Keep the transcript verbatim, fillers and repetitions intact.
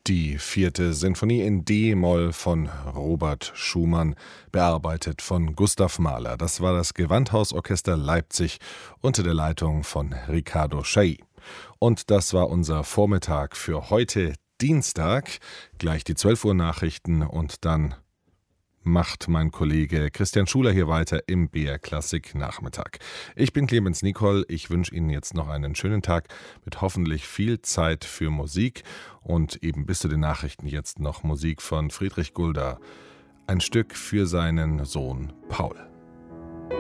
Die vierte Sinfonie in D-Moll von Robert Schumann, bearbeitet von Gustav Mahler. Das war das Gewandhausorchester Leipzig unter der Leitung von Riccardo Chailly. Und das war unser Vormittag für heute Dienstag. Gleich die zwölf Uhr Nachrichten und dann macht mein Kollege Christian Schuler hier weiter im B R Klassik Nachmittag. Ich bin Clemens Nicol, ich wünsche Ihnen jetzt noch einen schönen Tag mit hoffentlich viel Zeit für Musik und eben bis zu den Nachrichten jetzt noch Musik von Friedrich Gulda, ein Stück für seinen Sohn Paul.